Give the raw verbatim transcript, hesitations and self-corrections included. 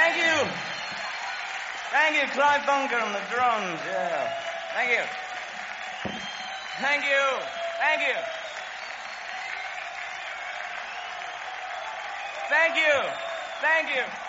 Thank you. Thank you, Clive Bunker on the drums. Yeah. Thank you. Thank you. Thank you. Thank you. Thank you.